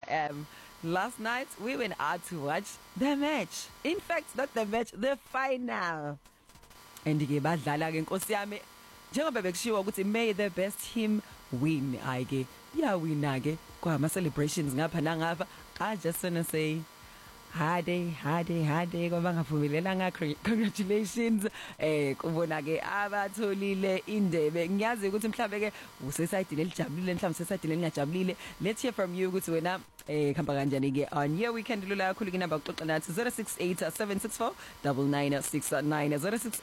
am. Last night we went out to watch the match. In fact, not the match, the final. And ke badlala ke Nkosi yami njengoba bekushiwa ukuthi may the best team win. Ayike yawina ke kwama celebrations ngapha nangapha. I just wanna say hade ngoba ngaphumelelanga congratulations kubona ke abatholile indebe ngiyazi ukuthi mhlambe ke usesayidini elijabulile mhlambe usesayidini elingajabulile. Let's hear from you ukuthi wena khamba kanjani ke on your weekend lula kakhulu ke number uxoxa nathi 0687649969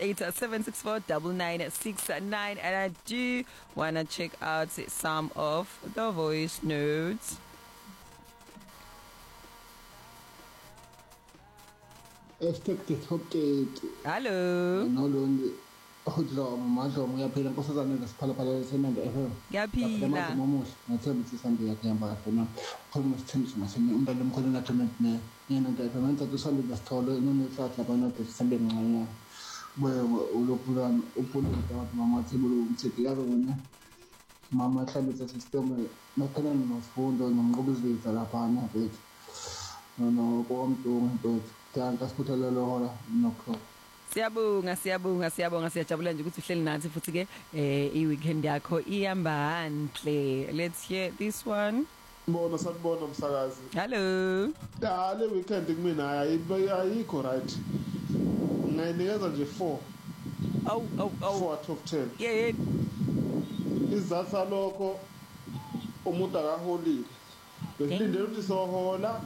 0687649969 and I do want to check out some of the voice notes. Expected update. Hello. No lonely. Udlo manje uyaphila nkosazana ngesiphalaphala semende FM. Ngiyaphila. Mamuhle ngathemba ukuthi Sunday yakuyamba kahle na. Khona isithembiso masini umntana omkhulu ngathemba ne. Yena nto FM nto uSunday ngesitholo noma ehlahla bana nto Sunday ngqanya. Boye ulophulana uphulile abantu mama thebulu umthethi yazo wena. Mama hlambisa system nakhona nofundo nomqobuzisa lapha na bethu. No konto Thanka sikuthalela hola nokho. Siyabonga siyajabula nje ukuthi uhleli nathi futhi ke i-weekend yakho ihamba handle. Let's hear this one. Bona sakubona msakazi. Hello. Le weekend kumina ayikho right. Ngayinikeza nje 4. 4 out of 10. Yeah. Izatha lokho umuntu akaholile. Besilindele ukuthi sohola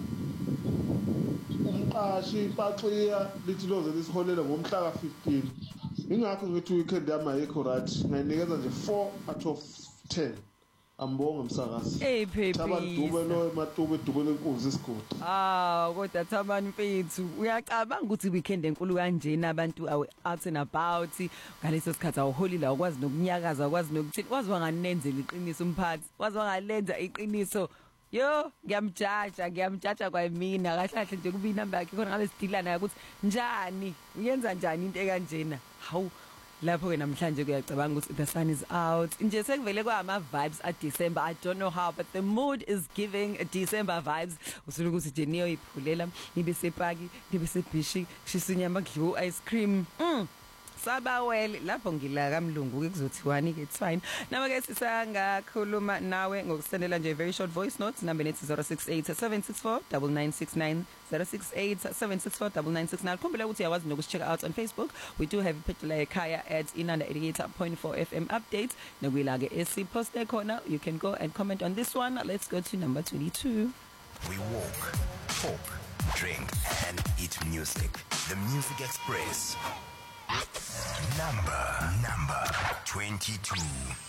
umqashi Paxia lithi loze lisiholela ngomhla ka15. Ingakho ngithi weekend yami ayikho right. Ngayinikeza nje 4 out of 10. Ambonga msakazi. Hey baby. Tabadube lo ematube edube lenkunzi isigodi. Kodwa Thabani mfethu uyacabanga ukuthi weekend enkulu kanjena abantu out and about ngaleso sikhathi awuholile awukwazi nokunyakaza awukwazi nokuthini wazi wanganenzela iqiniso umphathi wazi wangalenza iqiniso. Yo ngiyamjaja kwa mina kahle nje kuba inamba yakhe khona ngabe sidilana ukuthi njani uyenza njani into ekanjena. Hawu lapho ke namhlanje kuyacabanga ukuthi the sun is out nje sekuvele kwama vibes at December. I don't know how but the mood is giving December vibes. Usulu ukuthi je niyo iphulela nibe sepaki nibe sebishi shisinyama kudliwa ice cream. Sabawele lapho ngila kamlungu ke kuzothiwani ke it's fine. Nawe ke sisangakhuluma nawe ngokusendela nje very short voice notes number nethi 0687649969 0687649969. Khumbula ukuthi uyawazi nokucheck out on Facebook. We do have a page la ekhaya at Inanda 88.4 FM updates. Nokwila ke esiposte khona you can go and comment on this one. Let's go to number 22. We walk, talk, drink and eat music. The Music Express. Number 22.